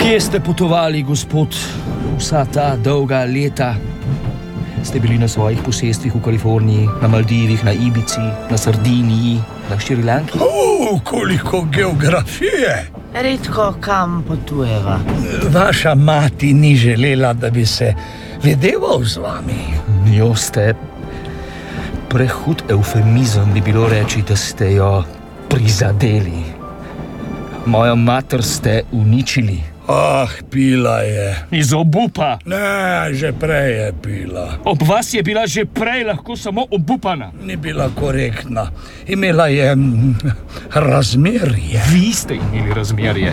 Kje ste potovali, gospod, vsa ta dolga leta? Ste bili na svojih posestvih v Kaliforniji, na Maldivih, na Ibici, na Sardiniji, na Šrilanki? Koliko geografije! Redko kam potujeva. Vaša mati ni želela, da bi se videval z vami. Jo ste. Prehud eufemizem bi bilo reči, da ste jo prizadeli. Mojo mater ste uničili. Pila je. Iz obupa. Ne, že prej je pila. Ob vas je bila že prej lahko samo obupana. Ni bila korektna. Imela je razmerje. Vi ste imeli razmerje.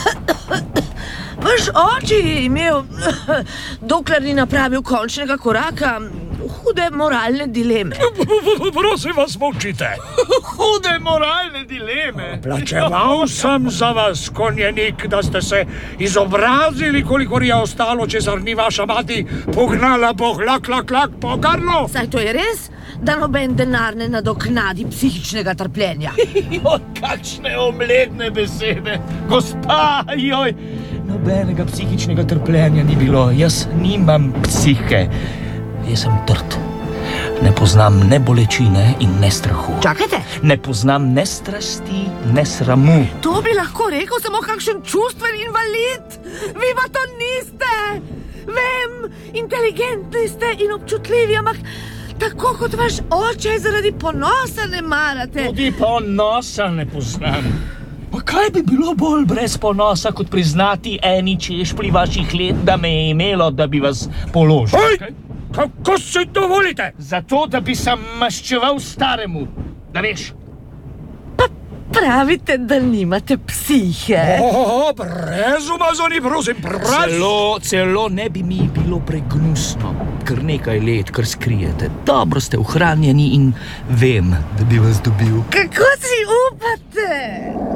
Vaš oče je imel, dokler ni napravil končnega koraka, hude moralne dileme. Prosim vas, molčite. Hude moralne dileme. Plačeval sem za vas, konjenik, da ste se izobrazili, kolikor je ostalo, česar ni vaša mati pognala po klak po grlu. Saj to je res, da noben denar ne nadoknadi psihičnega trpljenja. Kakšne omledne besede. Gospa, joj. Nobenega psihičnega trpljenja ni bilo. Jaz nimam psihe. Jaz sem trd. Ne poznam ne bolečine in ne strahu. Čakajte. Ne poznam ne strasti, ne sramu. To bi lahko rekel samo kakšen čustven invalid. Vi pa to niste. Vem, inteligentni ste in občutljivi, ampak tako kot vaš oče zaradi ponosa ne marate. Tudi ponosa ne poznam. Pa kaj bi bilo bolj brez ponosa, kot priznati eni češpli vaših let, da me je imelo, da bi vas položil? Oj! Kako si to volite? Zato, da bi se maščeval staremu, da veš. Pa pravite, da nimate psihe. Brez umazani, prosim, brez. Celo ne bi mi bilo pregnusno, ker nekaj let, kar skrijete. Dobro ste ohranjeni in vem, da bi vas dobil. Kako si upate?